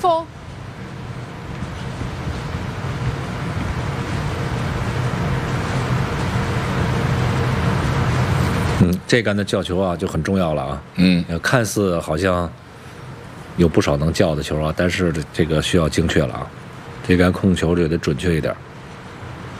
风。 这杆的叫球啊就很重要了啊。看似好像有不少能叫的球啊，但是这个需要精确了啊。这杆控球就得准确一点。